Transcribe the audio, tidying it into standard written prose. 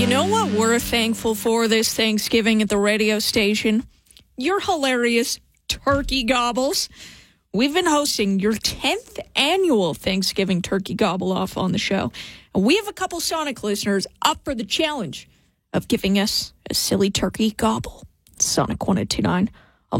You know what we're thankful for this Thanksgiving at the radio station? Your hilarious turkey gobbles. We've been hosting your 10th annual Thanksgiving turkey gobble off on the show. And we have a couple Sonic listeners up for the challenge of giving us a silly turkey gobble. Sonic 1029.